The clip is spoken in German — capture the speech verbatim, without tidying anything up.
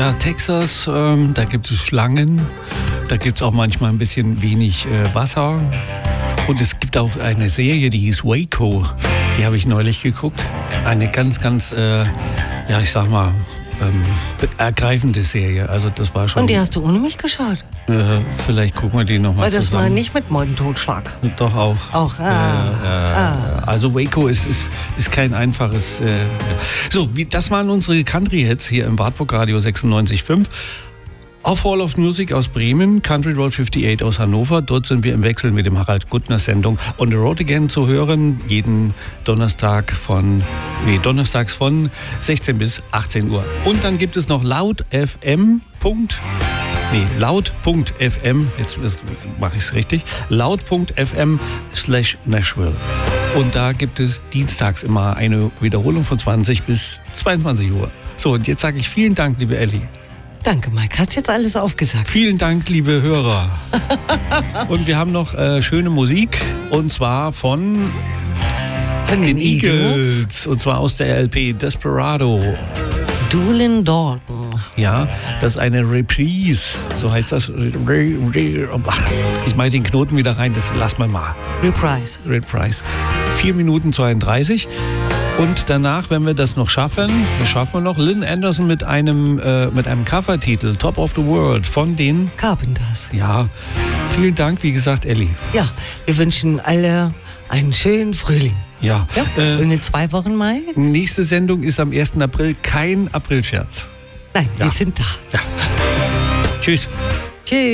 Ja, Texas, ähm, da gibt es Schlangen, da gibt es auch manchmal ein bisschen wenig äh, Wasser. Und es gibt auch eine Serie, die hieß Waco. Die habe ich neulich geguckt. Eine ganz, ganz, äh, ja, ich sag mal, ähm, ergreifende Serie. Also das war schon. Und die hast du ohne mich geschaut? Äh, vielleicht gucken wir die nochmal zusammen. Weil das zusammen. war nicht mit Mordentotschlag. Doch auch. Auch, ah. Äh, äh, ah. Also Waco ist, ist, ist kein einfaches. Äh, so, wie, das waren unsere Country-Hits hier im Wartburg Radio sechsundneunzig Komma fünf. Auf Hall of Music aus Bremen, Country Road achtundfünfzig aus Hannover. Dort sind wir im Wechsel mit dem Harald Guttner Sendung On the Road Again zu hören. Jeden Donnerstag von, nee, donnerstags von sechzehn bis achtzehn Uhr. Und dann gibt es noch laut F M. Nee, laut.fm, jetzt mache ich es richtig, laut.fm slash Nashville. Und da gibt es dienstags immer eine Wiederholung von zwanzig bis zweiundzwanzig Uhr. So, und jetzt sage ich vielen Dank, liebe Elli. Danke, Mike. Hast jetzt alles aufgesagt. Vielen Dank, liebe Hörer. Und wir haben noch äh, schöne Musik, und zwar von, von den Eagles. Eagles. Und zwar aus der L P Desperado. Doolin Dalton. Ja, das ist eine Reprise. So heißt das. Ich mache den Knoten wieder rein, das lass mal mal. Reprise. Reprise. vier Minuten zweiunddreißig. Und danach, wenn wir das noch schaffen, das schaffen wir noch, Lynn Anderson mit einem, äh, mit einem Covertitel, Top of the World, von den Carpenters. Ja, vielen Dank, wie gesagt, Elli. Ja, wir wünschen alle einen schönen Frühling. Ja. ja. Äh, Und in zwei Wochen mal? Nächste Sendung ist am ersten April, kein Aprilscherz. Nein, ja. wir sind da. Ja. Tschüss.